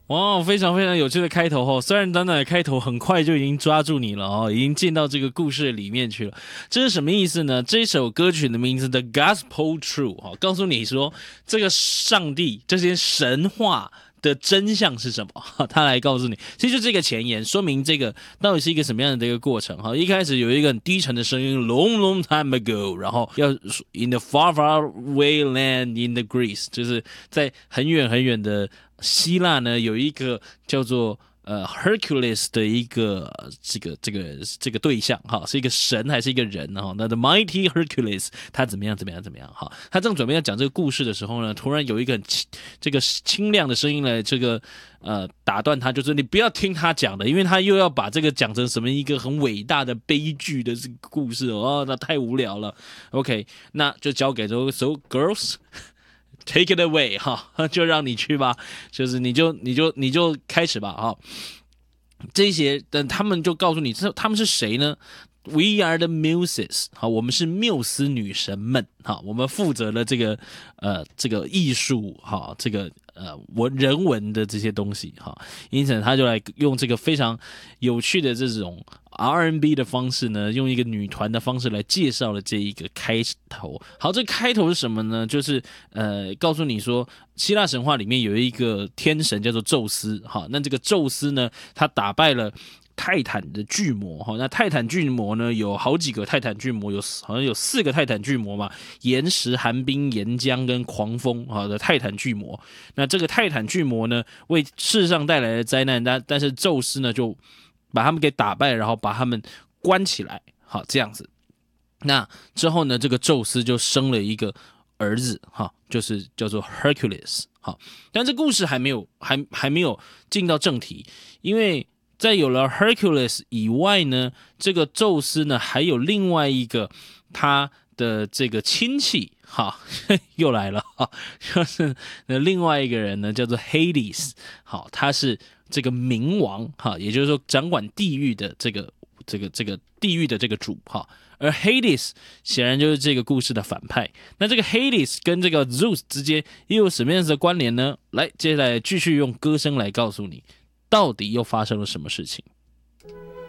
哇，非常非常有趣的开头哦！虽然短短的开头很快就已经抓住你了哦，已经进到这个故事里面去了。这是什么意思呢？这首歌曲的名字的 Gospel True 哈，告诉你说这个上帝这些神话的真相是什么？他来告诉你，其实就这个前言说明这个到底是一个什么样的一个过程哈。一开始有一个很低沉的声音 ，Long long time ago，然后要 In the far far away land in the Greece， 就是在很远很远的希腊呢，有一个叫做Hercules 的一个这个对象哈，是一个神还是一个人哈？那 The Mighty Hercules 他怎么样哈？他正准备要讲这个故事的时候呢，突然有一个这个清亮的声音来这个打断他，就是你不要听他讲的，因为他又要把这个讲成什么一个很伟大的悲剧的这个故事哦，那太无聊了。OK， 那就交给这个 So Girls。Take it away 哈，就让你去吧，就是你就开始吧哈。这些等他们就告诉你，他们是谁呢？We are the Muses， 好，我们是缪斯女神们，好，我们负责了这个艺术，好，这个人文的这些东西，好，因此他就来用这个非常有趣的这种 R&B 的方式呢，用一个女团的方式来介绍了这一个开头。好，这个开头是什么呢？就是告诉你说，希腊神话里面有一个天神叫做宙斯，好，那这个宙斯呢，他打败了泰坦的巨魔哈，那泰坦巨魔呢有好几个泰坦巨魔，好像有4个泰坦巨魔嘛，岩石、寒冰、岩浆跟狂风的泰坦巨魔。那这个泰坦巨魔呢，为世上带来的灾难，但是宙斯呢就把他们给打败，然后把他们关起来，好这样子。那之后呢，这个宙斯就生了一个儿子哈，就是叫做 Hercules 好，但这故事还没有进到正题，因为在有了 Hercules 以外呢，这个宙斯呢还有另外一个他的这个亲戚，哈，又来了哈，就是另外一个人呢叫做 Hades， 好，他是这个冥王哈，也就是说掌管地狱的这个地狱的这个主哈，而 Hades 显然就是这个故事的反派。那这个 Hades 跟这个 Zeus 之间又有什么样子的关联呢？来，接下来继续用歌声来告诉你。到底又发生了什么事情？